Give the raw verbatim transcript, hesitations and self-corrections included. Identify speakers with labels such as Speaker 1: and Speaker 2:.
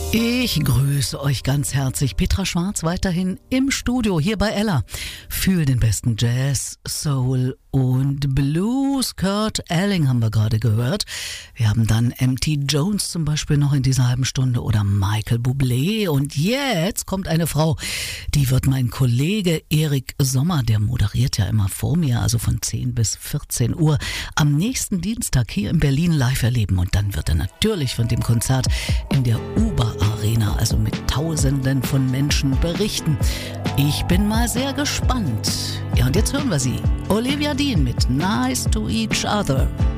Speaker 1: Ich grüße euch ganz herzlich. Petra Schwarz weiterhin im Studio hier bei Ella. Für den besten Jazz, Soul und Blues. Kurt Elling haben wir gerade gehört. Wir haben dann M T Jones zum Beispiel noch in dieser halben Stunde oder Michael Bublé. Und jetzt kommt eine Frau, die wird mein Kollege Erik Sommer, der moderiert ja immer vor mir, also von zehn bis vierzehn Uhr, am nächsten Dienstag hier in Berlin live erleben. Und dann wird er natürlich von dem Konzert in der Uber Arena, also mit Tausenden von Menschen, berichten. Ich bin mal sehr gespannt. Ja, und jetzt hören wir sie. Olivia Dean mit Nice to Each Other.